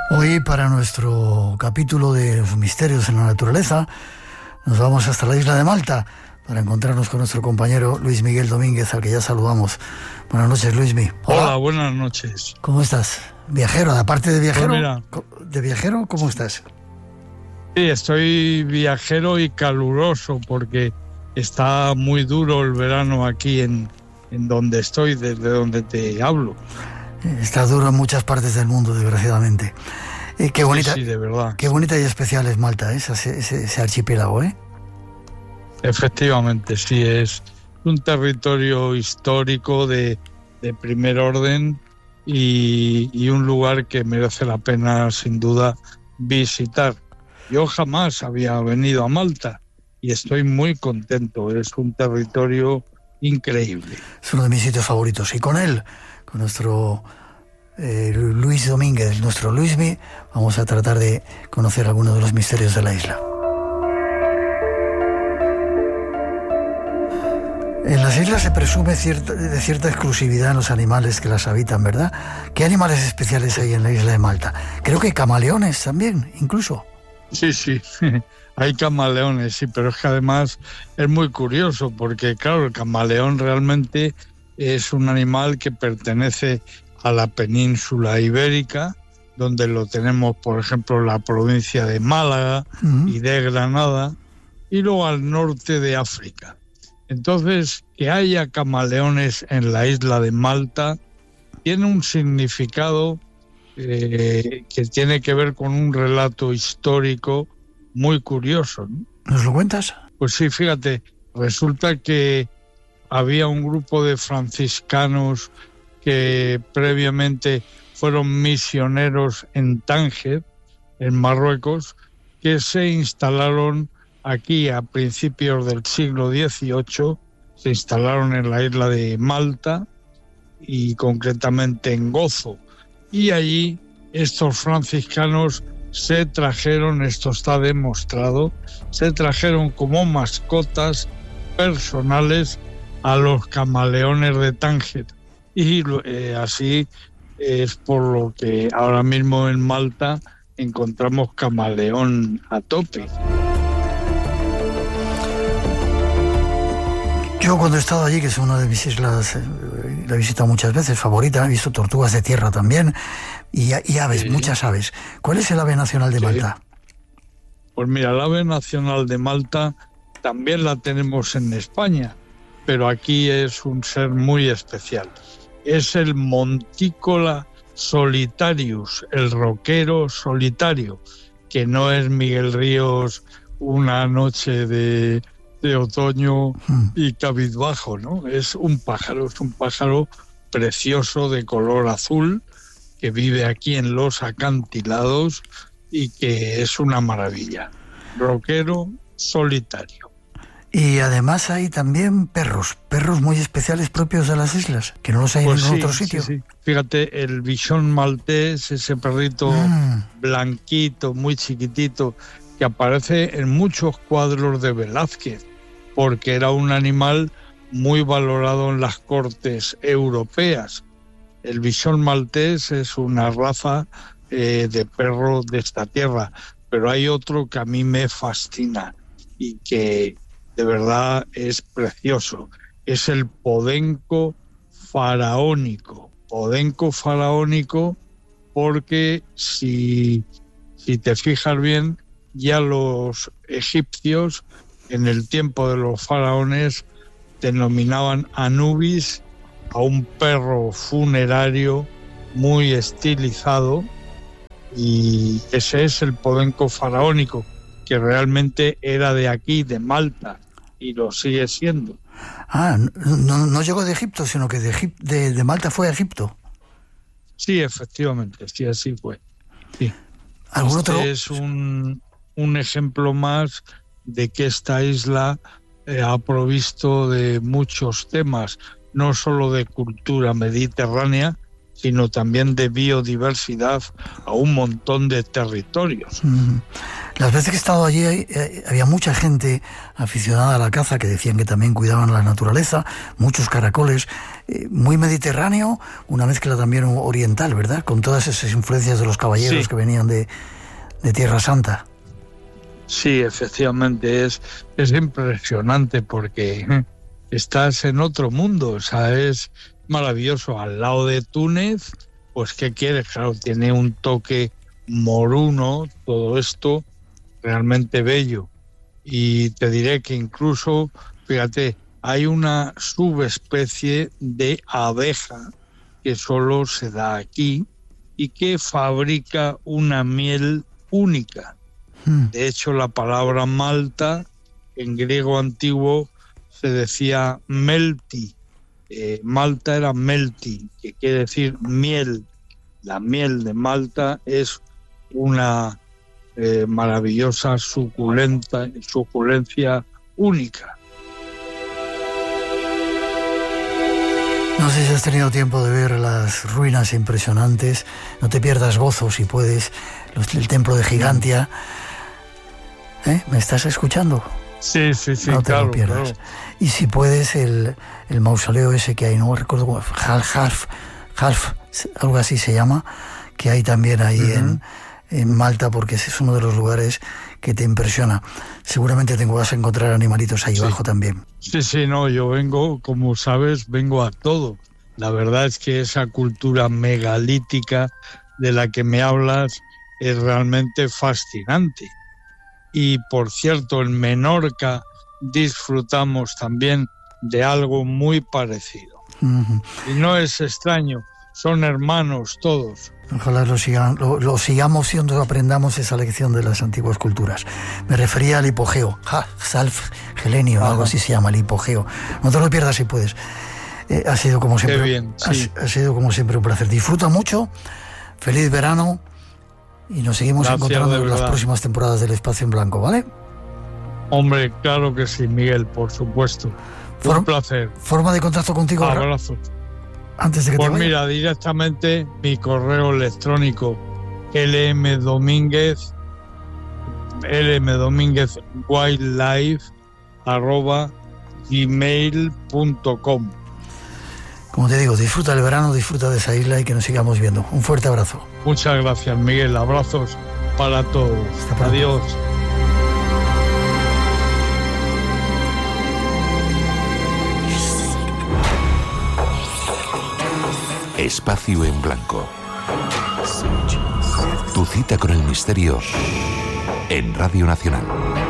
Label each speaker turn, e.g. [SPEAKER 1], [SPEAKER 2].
[SPEAKER 1] Hoy, para nuestro capítulo de los misterios en la naturaleza, nos vamos hasta la isla de Malta para encontrarnos con nuestro compañero Luis Miguel Domínguez, al que ya saludamos. Buenas noches, Luismi.
[SPEAKER 2] Hola, buenas noches.
[SPEAKER 1] ¿Cómo estás? Viajero, aparte de viajero,
[SPEAKER 2] pues mira,
[SPEAKER 1] ¿de viajero cómo estás?
[SPEAKER 2] Sí, estoy viajero y caluroso porque está muy duro el verano aquí en donde estoy, desde donde te hablo.
[SPEAKER 1] Está duro en muchas partes del mundo, desgraciadamente. Qué bonita,
[SPEAKER 2] sí, de verdad.
[SPEAKER 1] Qué bonita y especial es Malta, ese archipiélago, ¿eh?
[SPEAKER 2] Efectivamente, sí, es un territorio histórico de primer orden y un lugar que merece la pena, sin duda, visitar. Yo jamás había venido a Malta y estoy muy contento. Es un territorio increíble.
[SPEAKER 1] Es uno de mis sitios favoritos. Y con él, con nuestro Luis Domínguez, nuestro Luismi, vamos a tratar de conocer algunos de los misterios de la isla. En las islas se presume de cierta exclusividad en los animales que las habitan, ¿verdad? ¿Qué animales especiales hay en la isla de Malta? Creo que camaleones también, incluso.
[SPEAKER 2] Sí, hay camaleones, sí, pero es que además es muy curioso porque, claro, el camaleón realmente es un animal que pertenece a la península ibérica, donde lo tenemos, por ejemplo, en la provincia de Málaga y de Granada, y luego al norte de África. Entonces, que haya camaleones en la isla de Malta tiene un significado que tiene que ver con un relato histórico muy curioso, ¿no?
[SPEAKER 1] ¿Nos lo cuentas?
[SPEAKER 2] Pues sí, fíjate, resulta que había un grupo de franciscanos que previamente fueron misioneros en Tánger, en Marruecos, que se instalaron aquí a principios del siglo XVIII, se instalaron en la isla de Malta y concretamente en Gozo. Y allí estos franciscanos se trajeron, esto está demostrado, se trajeron como mascotas personales a los camaleones de Tánger. Y así es por lo que ahora mismo en Malta encontramos camaleón a tope.
[SPEAKER 1] Yo cuando he estado allí, que es una de mis islas, la he visitado muchas veces, favorita, he visto tortugas de tierra también y aves, sí. Muchas aves. ¿Cuál es el ave nacional de Malta?
[SPEAKER 2] Pues mira, el ave nacional de Malta también la tenemos en España, pero aquí es un ser muy especial. Es el Montícola solitarius, el roquero solitario, que no es Miguel Ríos una noche de otoño y cabizbajo, ¿no? Es un pájaro precioso de color azul que vive aquí en los acantilados y que es una maravilla. Roquero solitario.
[SPEAKER 1] Y además hay también perros muy especiales propios de las islas, que no los hay en ningún otro sitio.
[SPEAKER 2] Sí. Fíjate, el bichón maltés, ese perrito blanquito, muy chiquitito, que aparece en muchos cuadros de Velázquez, porque era un animal muy valorado en las cortes europeas. El bichón maltés es una raza de perro de esta tierra, pero hay otro que a mí me fascina y que de verdad es precioso. Es el podenco faraónico. Podenco faraónico porque si te fijas bien, ya los egipcios en el tiempo de los faraones denominaban Anubis a un perro funerario muy estilizado, y ese es el podenco faraónico, que realmente era de aquí, de Malta, y lo sigue siendo.
[SPEAKER 1] No llegó de Egipto, sino que de Malta fue a Egipto.
[SPEAKER 2] Sí, efectivamente, sí, así fue. Sí.
[SPEAKER 1] ¿Algún otro?
[SPEAKER 2] Es un ejemplo más de que esta isla ha provisto de muchos temas, no solo de cultura mediterránea, sino también de biodiversidad a un montón de territorios.
[SPEAKER 1] Las veces que he estado allí había mucha gente aficionada a la caza que decían que también cuidaban la naturaleza, muchos caracoles, muy mediterráneo, una mezcla también oriental, ¿verdad? Con todas esas influencias de los caballeros que venían de Tierra Santa.
[SPEAKER 2] Sí, efectivamente, es impresionante porque estás en otro mundo, o sea, es maravilloso. Al lado de Túnez, pues ¿qué quieres? Claro, tiene un toque moruno, todo esto realmente bello. Y te diré que incluso, fíjate, hay una subespecie de abeja que solo se da aquí y que fabrica una miel única. De hecho, la palabra Malta, en griego antiguo, se decía melti. Malta era melti, que quiere decir miel. La miel de Malta es una maravillosa suculencia única.
[SPEAKER 1] No sé si has tenido tiempo de ver las ruinas impresionantes. No te pierdas Gozo, si puedes, el templo de Gigantia. ¿Me estás escuchando?
[SPEAKER 2] Sí,
[SPEAKER 1] no te lo pierdas.
[SPEAKER 2] Claro.
[SPEAKER 1] Y si puedes, el mausoleo ese que hay, no recuerdo cómo, Half, algo así se llama, que hay también ahí en Malta, porque ese es uno de los lugares que te impresiona. Seguramente vas a encontrar animalitos ahí abajo también.
[SPEAKER 2] Sí, no, yo vengo, como sabes, vengo a todo. La verdad es que esa cultura megalítica de la que me hablas es realmente fascinante. Y por cierto, en Menorca disfrutamos también de algo muy parecido. Y no es extraño, son hermanos todos.
[SPEAKER 1] Ojalá lo sigamos y aprendamos esa lección de las antiguas culturas. Me refería al hipogeo, Salf Helenio, algo así se llama, el hipogeo. No te lo pierdas si puedes. Ha sido como siempre.
[SPEAKER 2] Qué bien, sí.
[SPEAKER 1] Ha sido como siempre un placer. Disfruta mucho, feliz verano y nos seguimos encontrando en las próximas temporadas del Espacio en Blanco, ¿vale?
[SPEAKER 2] Hombre, claro que sí, Miguel, por supuesto. Un placer.
[SPEAKER 1] ¿Forma de contacto contigo?
[SPEAKER 2] Abrazo.
[SPEAKER 1] Antes de que te vaya.
[SPEAKER 2] Mira, directamente mi correo electrónico lmdominguez@gmail.com.
[SPEAKER 1] Como te digo, disfruta el verano, disfruta de esa isla y que nos sigamos viendo. Un fuerte abrazo.
[SPEAKER 2] Muchas gracias, Miguel. Abrazos para todos. Adiós.
[SPEAKER 3] Espacio en Blanco. Tu cita con el misterio en Radio Nacional.